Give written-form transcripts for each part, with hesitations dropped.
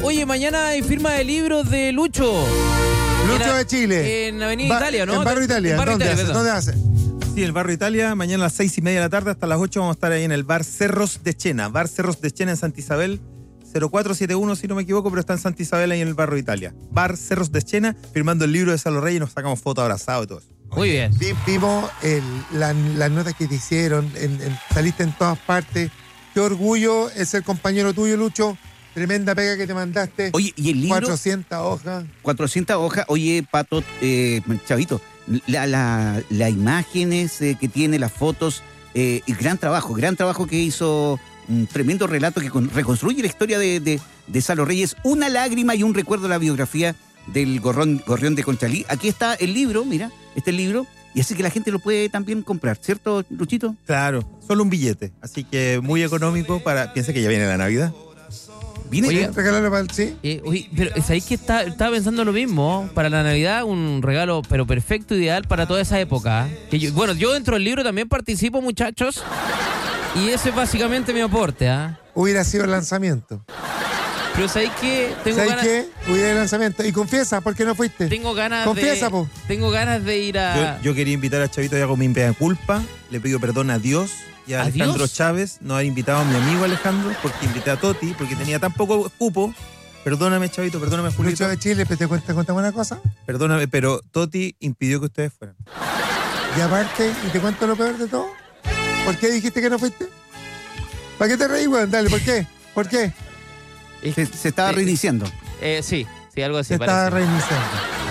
Oye, mañana hay firma de libros de Lucho. Lucho de Chile. En Avenida Italia, ¿no? En Barrio Italia. ¿Dónde hace? Sí, el Barrio Italia, mañana a las 6:30 de la tarde hasta las 8 vamos a estar ahí en el Bar Cerros de Chena. Bar Cerros de Chena en Santa Isabel, 0471 si no me equivoco, pero está en Santa Isabel ahí en el Barrio Italia. Bar Cerros de Chena, firmando el libro de Salo Reyes y nos sacamos fotos abrazados y todo eso. Muy bien. Vimos las notas que te hicieron, saliste en todas partes. Qué orgullo es ser compañero tuyo, Lucho. Tremenda pega que te mandaste. Oye, ¿y el libro? 400 hojas. 400 hojas. Oye, Pato, Chavito, las imágenes que tiene, las fotos, y gran trabajo que hizo, un tremendo relato que reconstruye la historia de Salo Reyes, una lágrima y un recuerdo de la biografía del Gorrión de Conchalí. Aquí está el libro, mira, este libro, y así que la gente lo puede también comprar, ¿cierto, Luchito? Claro, solo un billete, así que muy económico piensa que ya viene la Navidad. Oye, regalarlo para sí. Oye, pero ¿sabéis que estaba pensando lo mismo? Para la Navidad, un regalo, pero perfecto, ideal para toda esa época. Que yo dentro del libro también participo, muchachos. Y ese es básicamente mi aporte, Hubiera sido el lanzamiento. Pero ¿sabéis qué? ¿Sabéis qué? Hubiera el lanzamiento. Y confiesa, ¿por qué no fuiste? Tengo ganas Tengo ganas de ir a... Yo quería invitar a Chavito y hago mi mea culpa. Le pido perdón a Dios y a Alejandro Chávez. No haber invitado a mi amigo Alejandro porque invité a Toti, porque tenía tan poco cupo. Perdóname, Chavito, perdóname, Julito. Lucho de Chile, ¿te contamos una cosa? Perdóname, pero Toti impidió que ustedes fueran. Y aparte, ¿y te cuento lo peor de todo? ¿Por qué dijiste que no fuiste? ¿Para qué te reí, weón? Dale, ¿por qué? ¿Por qué? Se estaba reiniciando. Sí, algo así. Se estaba reiniciando.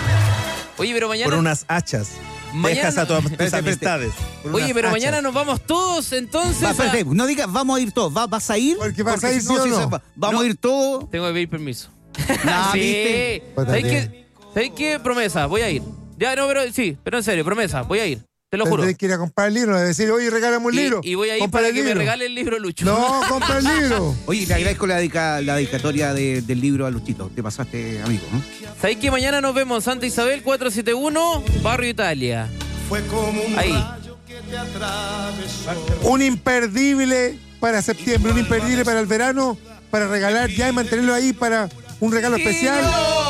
Oye, pero mañana... Por unas hachas. Dejas a tus amistades. Oye, pero mañana nos vamos todos, entonces. Espérate, no digas, vamos a ir todos. ¿Vas a ir? Porque vas a ir, ¿sí o no? Vamos a ir todos. Tengo que pedir permiso. No, sí. ¿viste? ¿Sabéis qué? Promesa, voy a ir. Ya, no, pero en serio, promesa, voy a ir. Te lo juro. Tienes que ir a comprar el libro, decir, oye, regálame un libro. Y voy a ir para que me regale el libro, Lucho. No, compra el libro. Oye, le agradezco la dedicatoria del libro a Luchito. Te pasaste, amigo, ¿no? ¿Sabéis que mañana nos vemos en Santa Isabel 471, Barrio Italia? Fue como un ahí. rayo que te atravesó. Un imperdible para septiembre, un imperdible para el verano, para regalar ya y mantenerlo ahí para un regalo especial.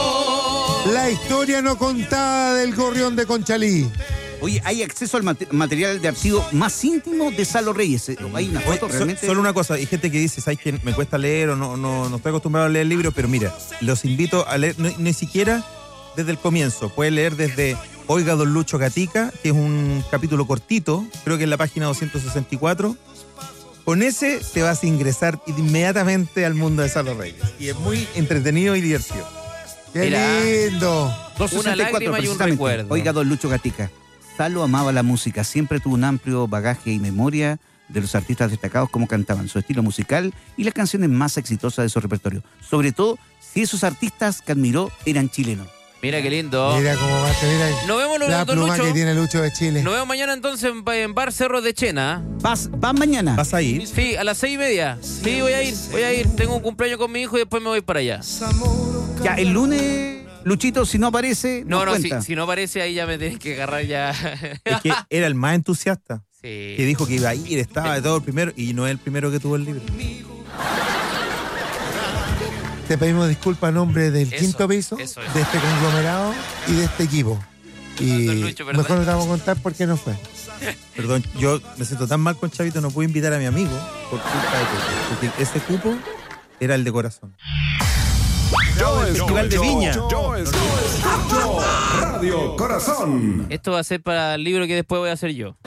La historia no contada del Gorrión de Conchalí. Oye, hay acceso al material de archivo más íntimo de Salo Reyes. Hay una foto realmente... Solo una cosa, hay gente que dice, ¿sabes qué? Me cuesta leer o no estoy acostumbrado a leer libros, pero mira, los invito a leer, ni siquiera desde el comienzo. Puedes leer desde Oiga Don Lucho Gatica, que es un capítulo cortito, creo que es la página 264. Con ese te vas a ingresar inmediatamente al mundo de Salo Reyes. Y es muy entretenido y divertido. ¡Qué lindo! Una lágrima y un recuerdo. Oiga Don Lucho Gatica. Salo amaba la música, siempre tuvo un amplio bagaje y memoria de los artistas destacados, cómo cantaban, su estilo musical y las canciones más exitosas de su repertorio. Sobre todo, si esos artistas que admiró eran chilenos. Mira qué lindo. Mira cómo va a tener Nos vemos, la don pluma Lucho. que tiene Lucho de Chile. Nos vemos mañana entonces en Bar Cerro de Chena. ¿Vas mañana? ¿Vas a ir? Sí, a las 6:30. Sí, voy a ir. Tengo un cumpleaños con mi hijo y después me voy para allá. Ya, el lunes... Luchito, si no aparece, no, si no aparece ahí ya me tenés que agarrar ya. Es que era el más entusiasta. Sí. Que dijo que iba a ir, estaba de todo el primero y no es el primero que tuvo el libro. Te pedimos disculpas a nombre del quinto piso, eso. de este conglomerado y de este equipo. Y Lucho, mejor no te vamos a contar por qué no fue. Perdón, yo me siento tan mal con Chavito, no puedo invitar a mi amigo por culpa de todo. Porque ese cupo era el de corazón. Festival de Viña. Yo escucho Radio Corazón. Esto va a ser para el libro que después voy a hacer yo.